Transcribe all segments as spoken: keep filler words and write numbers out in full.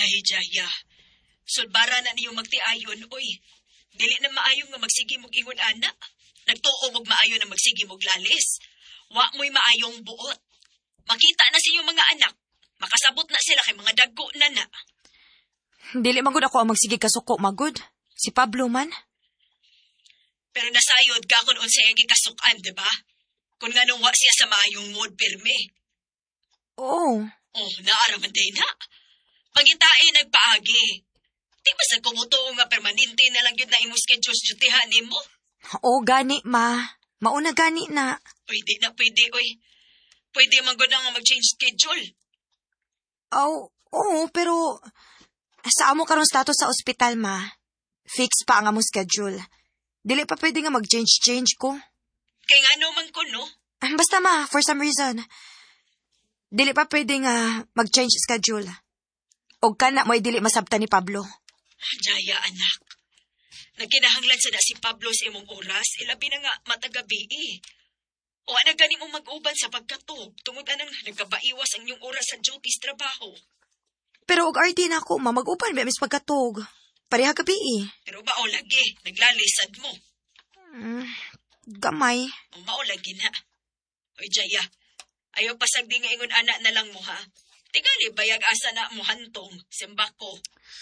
Ay, Jaya. Sulbara na niyo magtiayon, oy. Dili na maayo nga magsigi mog ingon ana. Nagtuo mog maayo na magsigi mog lalis. Wa mo'y maayong buot. Makita na sa inyong mga anak. Makasabot na sila kay mga dagko na na. Dili magud ako ang magsigi kasuko, magud. Si Pablo man. Pero nasayod ka kung unsay ang gikasukan, di ba? Kung nga nung wa siya sa maayong mood pirme. Oo. Oh, naaraman day na. Pangitain nagpaagi. Di ba sa kumuto nga permanente na lang yun na imong schedule jutihan mo? Oo, gani, ma. Mauna gani na. Pwede na, pwede, oy. Pwede man gud nga mag-change schedule. Oh, oo, pero sa amo karong status sa ospital, ma. Fix pa ang amo schedule. Dili pa pwede nga mag-change-change ko. Kay nga ano man ko, no? Basta, ma, for some reason. Dili pa pwede nga mag-change schedule. O ka na mo'y dili masabta ni Pablo. Jaya, anak. Nagkinahanglan sa na si Pablo sa imong oras, ilabi na nga matagabi eh. O ana gani mo mag-uban sa pagkatog, tungod anang nagkabaiwas ang iyong oras sa duties trabaho. Pero og R D na ako, ma, mag-uban ba mis pagkatog. Pareha gabi eh. Pero bao lagi, naglalisad mo. Mm, gamay. O mao lagi na. Oy, Jaya, ayaw pasag di nga ingon anak na lang mo ha. Tigali bayag asa na mo hantong, simbako.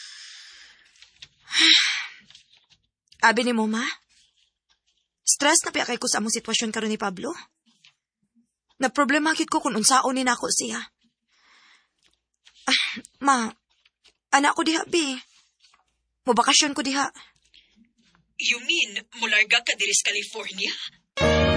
Abi ni mo, ma? Stress na piya kay ko sa among sitwasyon karon ni Pablo. Nagproblema gid ko kung unsaon ni nako siya. Ah, ma, anak ko diha, bi. Mubakasyon ko diha. You mean, mularga ka diri sa California?